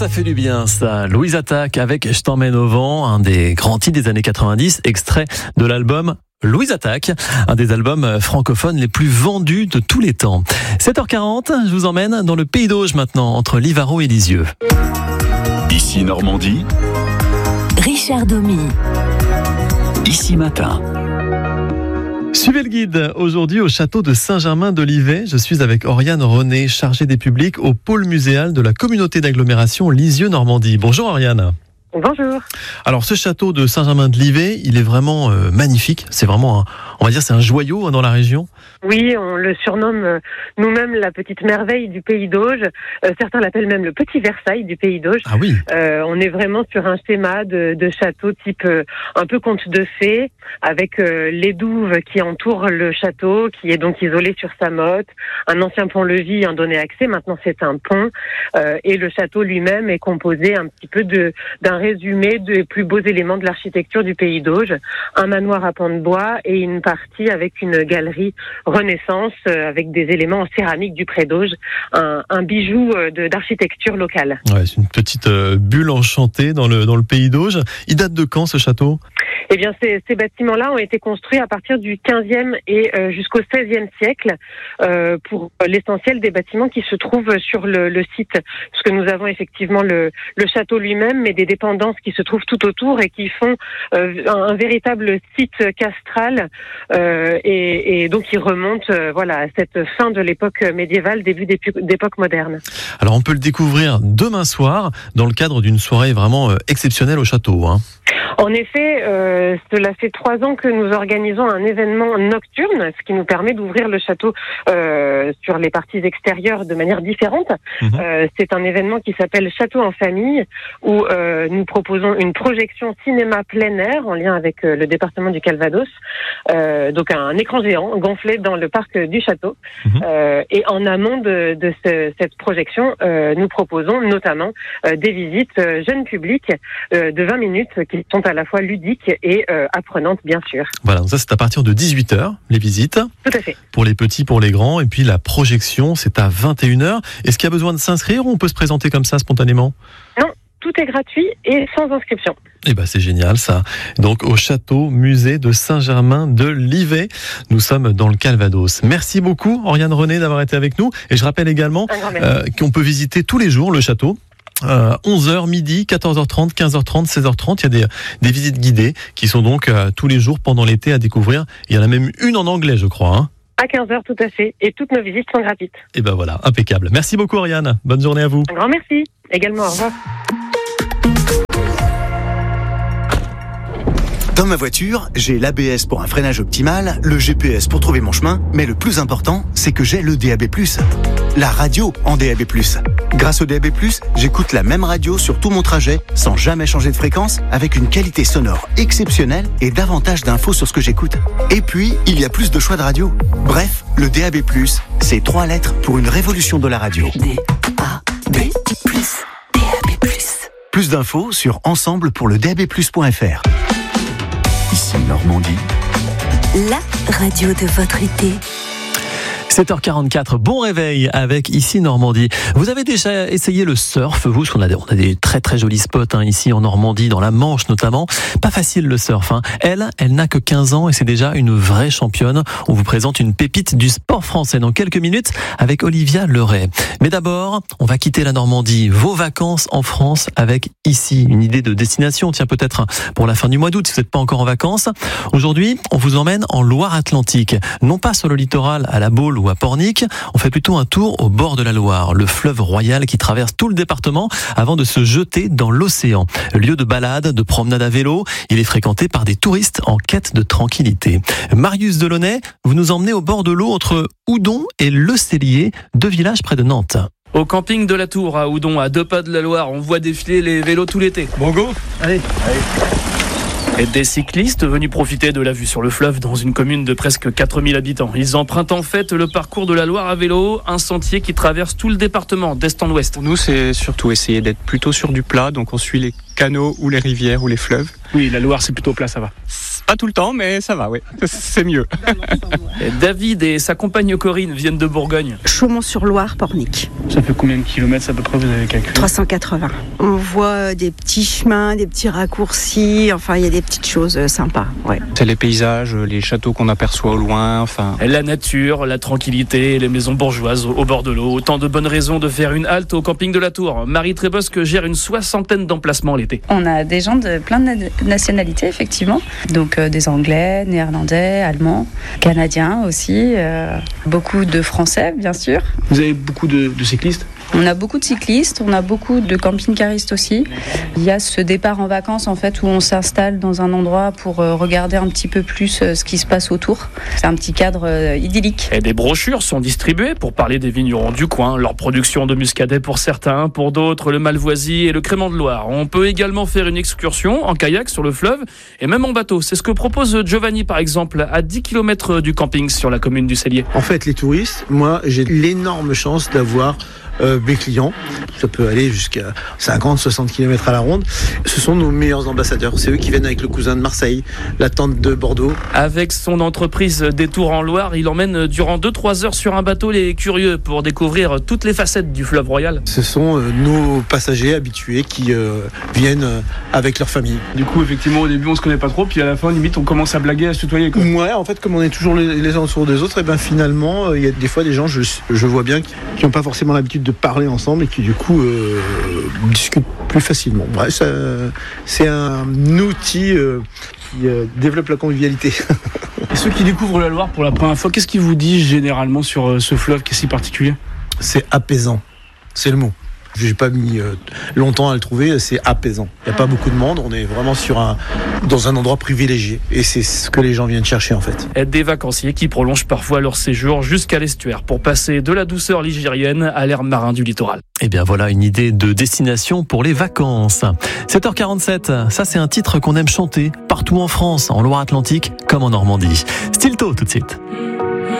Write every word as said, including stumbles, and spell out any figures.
ça fait du bien ça. Louise Attaque avec Je t'emmène au vent, un des grands titres des années quatre-vingt-dix, extrait de l'album Louise Attaque, un des albums francophones les plus vendus de tous les temps. sept heures quarante, je vous emmène dans le Pays d'Auge maintenant, entre Livarot et Lisieux. Ici Normandie, Richard Domy. Ici Matin. Suivez le guide aujourd'hui au château de Saint-Germain-de-Livet. Je suis avec Oriane René, chargée des publics au pôle muséal de la communauté d'agglomération Lisieux-Normandie. Bonjour Oriane. Bonjour. Alors ce château de Saint-Germain-de-Livet, il est vraiment euh, magnifique. C'est vraiment, un, on va dire, c'est un joyau hein, dans la région. Oui, on le surnomme euh, nous-mêmes la petite merveille du Pays d'Auge. Euh, certains l'appellent même le petit Versailles du Pays d'Auge. Ah oui. Euh, on est vraiment sur un schéma de, de château type euh, un peu conte de fées, avec euh, les douves qui entourent le château, qui est donc isolé sur sa motte. Un ancien pont-levis en donnait accès. Maintenant, c'est un pont. Euh, et le château lui-même est composé un petit peu de d'un résumé des plus beaux éléments de l'architecture du Pays d'Auge. Un manoir à pans de bois et une partie avec une galerie Renaissance euh, avec des éléments en céramique du Pré d'Auge. Un, un bijou euh, de, d'architecture locale. Ouais, c'est une petite euh, bulle enchantée dans le, dans le Pays d'Auge. Il date de quand ce château ? Eh bien, ces, ces bâtiments-là ont été construits à partir du quinzième et euh, jusqu'au seizième siècle euh, pour l'essentiel des bâtiments qui se trouvent sur le, le site. Parce que nous avons effectivement le, le château lui-même, mais des dépendances qui se trouvent tout autour et qui font euh, un, un véritable site castral euh, et, et donc qui remonte euh, voilà, à cette fin de l'époque médiévale, début d'époque moderne. Alors on peut le découvrir demain soir dans le cadre d'une soirée vraiment euh, exceptionnelle au château. Hein. En effet, euh, cela fait trois ans que nous organisons un événement nocturne, ce qui nous permet d'ouvrir le château euh, sur les parties extérieures de manière différente. Mmh. Euh, c'est un événement qui s'appelle Château en famille, où euh, nous proposons une projection cinéma plein air en lien avec euh, le département du Calvados. Euh, donc un écran géant gonflé dans le parc du château. Mmh. Euh, et en amont de, de ce, cette projection, euh, nous proposons notamment euh, des visites euh, jeunes publics euh, de vingt minutes qui sont à la fois ludiques et euh, apprenantes, bien sûr. Voilà, donc ça c'est à partir de dix-huit heures, les visites. Tout à fait. Pour les petits, pour les grands. Et puis la projection, c'est à vingt et une heures. Est-ce qu'il y a besoin de s'inscrire ou on peut se présenter comme ça spontanément ? Non, tout est gratuit et sans inscription. Eh ben c'est génial ça. Donc au château musée de Saint-Germain-de-Livet, nous sommes dans le Calvados. Merci beaucoup Oriane René d'avoir été avec nous. Et je rappelle également euh, qu'on peut visiter tous les jours le château. Euh, onze heures, midi, quatorze heures trente, quinze heures trente, seize heures trente. Il y a des, des visites guidées qui sont donc euh, tous les jours pendant l'été à découvrir. Il y en a même une en anglais, je crois. Hein. À quinze heures, tout à fait. Et toutes nos visites sont gratuites. Et ben voilà, impeccable. Merci beaucoup, Oriane. Bonne journée à vous. Un grand merci. Également, au revoir. Dans ma voiture, j'ai l'A B S pour un freinage optimal, le G P S pour trouver mon chemin, mais le plus important, c'est que j'ai le D A B plus. La radio en D A B plus. Grâce au D A B plus, j'écoute la même radio sur tout mon trajet, sans jamais changer de fréquence, avec une qualité sonore exceptionnelle et davantage d'infos sur ce que j'écoute. Et puis, il y a plus de choix de radio. Bref, le D A B plus, c'est trois lettres pour une révolution de la radio. D A B plus. D A B plus. Plus d'infos sur ensemble pour le D A B plus point F R. Ici Normandie, la radio de votre été. sept heures quarante-quatre, bon réveil avec Ici Normandie. Vous avez déjà essayé le surf, vous? Parce qu'on a des, on a des très très jolis spots hein, ici en Normandie, dans la Manche notamment. Pas facile le surf. Hein. Elle, elle n'a que quinze ans et c'est déjà une vraie championne. On vous présente une pépite du sport français dans quelques minutes avec Olivia Leray. Mais d'abord, on va quitter la Normandie. Vos vacances en France avec ici. Une idée de destination, tiens peut-être pour la fin du mois d'août si vous n'êtes pas encore en vacances. Aujourd'hui, on vous emmène en Loire-Atlantique. Non pas sur le littoral à La Baule ou à Pornic, on fait plutôt un tour au bord de la Loire, le fleuve royal qui traverse tout le département avant de se jeter dans l'océan. Lieu de balade, de promenade à vélo, il est fréquenté par des touristes en quête de tranquillité. Marius Delaunay, vous nous emmenez au bord de l'eau entre Oudon et Le Cellier, deux villages près de Nantes. Au camping de la Tour à Oudon, à deux pas de la Loire, on voit défiler les vélos tout l'été. Bon go, allez, allez. Et des cyclistes venus profiter de la vue sur le fleuve dans une commune de presque quatre mille habitants. Ils empruntent en fait le parcours de la Loire à vélo, un sentier qui traverse tout le département d'est en ouest. Pour nous, c'est surtout essayer d'être plutôt sur du plat, donc on suit les canaux ou les rivières ou les fleuves. Oui, la Loire, c'est plutôt plat, ça va. Pas tout le temps, mais ça va, oui. C'est mieux. David et sa compagne Corinne viennent de Bourgogne. Chaumont-sur-Loire, Pornic. Ça fait combien de kilomètres à peu près, vous avez calculé? trois cent quatre-vingts. On voit des petits chemins, des petits raccourcis, enfin il y a des petites choses sympas. Ouais. C'est les paysages, les châteaux qu'on aperçoit au loin, enfin... La nature, la tranquillité, les maisons bourgeoises au bord de l'eau. Autant de bonnes raisons de faire une halte au camping de la Tour. Marie Trébosque gère une soixantaine d'emplacements l'été. On a des gens de plein de nationalités, effectivement. Donc euh, des Anglais, Néerlandais, Allemands, Canadiens aussi. Euh, beaucoup de Français, bien sûr. Vous avez beaucoup de, de cyclistes? On a beaucoup de cyclistes, on a beaucoup de camping-caristes aussi. Il y a ce départ en vacances en fait où on s'installe dans un endroit pour regarder un petit peu plus ce qui se passe autour. C'est un petit cadre idyllique. Et des brochures sont distribuées pour parler des vignerons du coin, leur production de muscadet pour certains, pour d'autres le malvoisie et le crément de Loire. On peut également faire une excursion en kayak sur le fleuve et même en bateau. C'est ce que propose Giovanni par exemple à dix kilomètres du camping sur la commune du Cellier. En fait les touristes, moi j'ai l'énorme chance d'avoir Euh, mes clients, ça peut aller jusqu'à cinquante à soixante kilomètres à la ronde. Ce sont nos meilleurs ambassadeurs. C'est eux qui viennent avec le cousin de Marseille, la tante de Bordeaux. Avec son entreprise Détour en Loire, il emmène durant deux à trois heures sur un bateau les curieux pour découvrir toutes les facettes du fleuve royal. Ce sont euh, nos passagers habitués qui euh, viennent euh, avec leur famille. Du coup, effectivement, au début, on se connaît pas trop, puis à la fin, limite, on commence à blaguer, à se tutoyer, quoi. Ouais, en fait, comme on est toujours les, les uns autour des autres, et ben finalement, il euh, y a des fois des gens, je, je vois bien, qui n'ont pas forcément l'habitude de parler ensemble et qui du coup euh, discutent plus facilement. Bref, ça, c'est un outil euh, qui euh, développe la convivialité. Et ceux qui découvrent la Loire pour la première fois, qu'est-ce qu'ils vous disent généralement sur euh, ce fleuve qui est si particulier? C'est apaisant, c'est le mot. J'ai pas mis euh, longtemps à le trouver, c'est apaisant. Il n'y a pas beaucoup de monde, on est vraiment sur un, dans un endroit privilégié. Et c'est ce que les gens viennent chercher en fait. Et des vacanciers qui prolongent parfois leur séjour jusqu'à l'estuaire pour passer de la douceur ligérienne à l'air marin du littoral. Eh bien voilà une idée de destination pour les vacances. sept heures quarante-sept, ça c'est un titre qu'on aime chanter partout en France, en Loire-Atlantique comme en Normandie. Stilto tout de suite.